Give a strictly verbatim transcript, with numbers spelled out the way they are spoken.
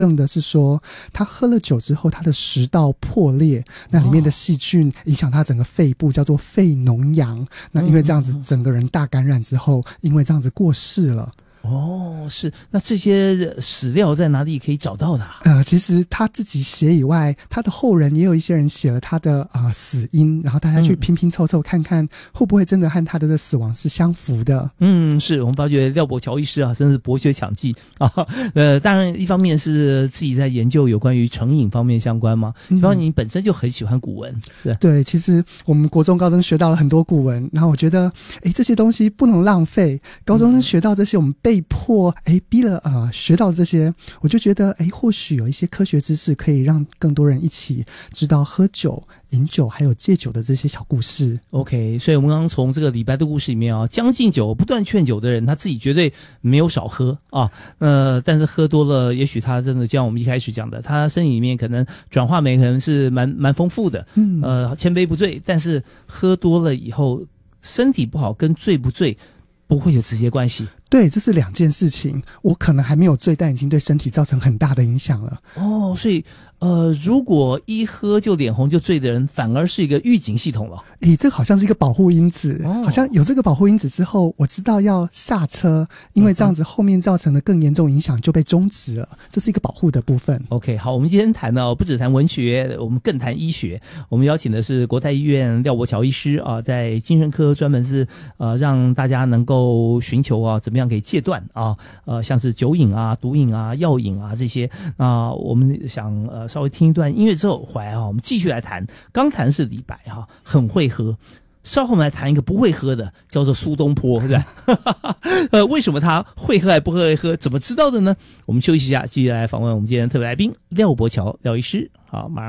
证的是说，他喝了酒之后，他的食道破裂，那里面的细菌影响他整个肺部，叫做肺脓疡。那因为这样子，整个人大感染之后，因为这样子过世了。 哦，是。那这些史料在哪里可以找到的啊？ 呃，其实他自己写以外，他的后人也有一些人写了他的呃死因，然后大家去拼拼凑凑看看，会不会真的和他的的死亡是相符的。 嗯，是我们发觉廖伯乔医师啊，真是博学强记啊。呃，当然一方面是自己在研究有关于成瘾方面相关嘛，一方面你本身就很喜欢古文。对对，其实我们国中高中学到了很多古文，然后我觉得诶这些东西不能浪费，高中生学到这些我们被迫诶逼了呃学到这些，我就觉得诶或许有一些科学知识可以让更多人一起知道喝酒、饮酒还有戒酒的这些小故事。 OK， 所以我们刚刚从这个李白的故事里面啊，将进酒不断劝酒的人，他自己绝对没有少喝啊，呃，但是喝多了，也许他真的就像我们一开始讲的，他身体里面可能转化酶可能是蛮蛮丰富的，嗯，呃，千杯不醉，但是喝多了以后，身体不好跟醉不醉不会有直接关系。 对，这是两件事情。我可能还没有醉，但已经对身体造成很大的影响了。 哦，所以呃，如果一喝就脸红就醉的人，反而是一个预警系统了。 诶，这好像是一个保护因子， 哦， 好像有这个保护因子之后，我知道要下车，因为这样子后面造成的更严重影响就被终止了，这是一个保护的部分。 OK， 好，我们今天谈呢，不只谈文学，我们更谈医学。我们邀请的是国泰医院廖伯乔医师啊，在精神科专门是呃让大家能够寻求啊怎么样可以戒断啊，呃像是酒瘾啊、毒瘾啊、药瘾啊这些。那我们想呃稍微听一段音乐之后回来啊，我们继续来谈。刚谈是李白哈，很会喝。稍后我们来谈一个不会喝的，叫做苏东坡，对吧？呃，为什么他会喝还不会喝？怎么知道的呢？我们休息一下，继续来访问我们今天的特别来宾廖伯乔廖医师。好，马上。